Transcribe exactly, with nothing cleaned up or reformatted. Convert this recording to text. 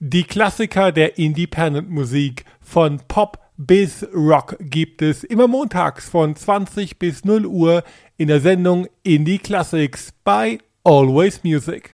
Die Klassiker der Independent-Musik von Pop bis Rock gibt es immer montags von zwanzig bis null Uhr in der Sendung Indie Classics bei Always Music.